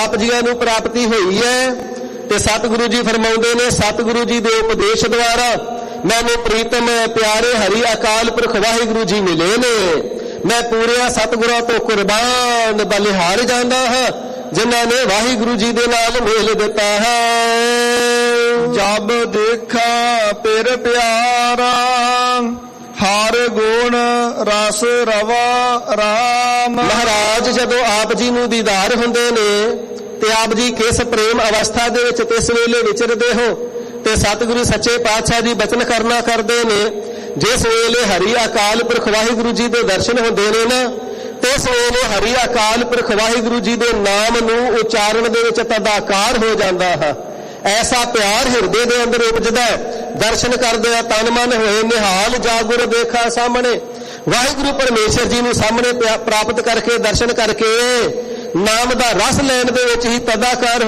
ਆਪ ਜੀਆਂ ਨੂੰ ਪ੍ਰਾਪਤੀ ਹੋਈ ਹੈ। ਤੇ ਸਤਿਗੁਰੂ ਜੀ ਫਰਮਾਉਂਦੇ ਨੇ, ਸਤਿਗੁਰੂ ਜੀ ਦੇ ਉਪਦੇਸ਼ ਦੁਆਰਾ ਮੈਨੂੰ ਪ੍ਰੀਤਮ ਪਿਆਰੇ ਹਰੀ ਅਕਾਲ ਪੁਰਖ ਵਾਹਿਗੁਰੂ ਜੀ ਮਿਲੇ ਨੇ। ਮੈਂ ਪੂਰਿਆਂ ਸਤਿਗੁਰਾਂ ਤੋਂ ਕੁਰਬਾਨ ਬਲਿਹਾਰ ਜਾਂਦਾ ਹਾਂ, ਜਿਨ੍ਹਾਂ ਨੇ ਵਾਹਿਗੁਰੂ ਜੀ ਦੇ ਨਾਲ ਮੇਲ ਦਿੱਤਾ ਹੈ। ਜਬ ਦੇਖਾ ਪਿਰ ਪਿਆਰਾ ਹਰ ਗੁਣ ਰਸ ਰਵਾ ਰਾਮ। ਮਹਾਰਾਜ ਜਦੋਂ ਆਪ ਜੀ ਨੂੰ ਦੀਦਾਰ ਹੁੰਦੇ ਨੇ ਤੇ ਆਪ ਜੀ ਕਿਸ ਪ੍ਰੇਮ ਅਵਸਥਾ ਦੇ ਵਿੱਚ ਕਿਸ ਵੇਲੇ ਵਿਚਰਦੇ ਹੋ, ਤੇ ਸਤਿਗੁਰੂ ਸੱਚੇ ਪਾਤਸ਼ਾਹ ਜੀ ਬਚਨ ਕਰਨਾ ਕਰਦੇ ਨੇ, ਜਿਸ ਵੇਲੇ ਹਰੀ ਅਕਾਲ ਪੁਰਖ ਵਾਹਿਗੁਰੂ ਜੀ ਦੇ ਦਰਸ਼ਨ ਹੁੰਦੇ ਨੇ ਨਾ, ਤੇ ਉਸ ਵੇਲੇ ਹਰੀ ਅਕਾਲ ਪੁਰਖ ਵਾਹਿਗੁਰੂ ਜੀ ਦੇ ਨਾਮ ਨੂੰ ਉਚਾਰਨ ਦੇ ਵਿੱਚ ਤਦਾਕਾਰ ਹੋ ਜਾਂਦਾ ਹੈ। ਐਸਾ ਪਿਆਰ ਹਿਰਦੇ ਦੇ ਅੰਦਰ ਉਪਜਦਾ, ਦਰਸ਼ਨ ਕਰਦੇ ਆ ਤਨ ਮਨ ਹੋਏ ਨਿਹਾਲ ਜਾ ਗੁਰ ਦੇਖਾ ਸਾਹਮਣੇ। ਵਾਹਿਗੁਰੂ ਪਰਮੇਸ਼ਰ ਜੀ ਨੂੰ ਸਾਹਮਣੇ ਪ੍ਰਾਪਤ ਕਰਕੇ ਦਰਸ਼ਨ ਕਰਕੇ ਨਾਮ ਦਾ ਰਸ ਲੈਣ ਦੇ ਵਿੱਚ ਹੀ ਤਦਾਕਾਰ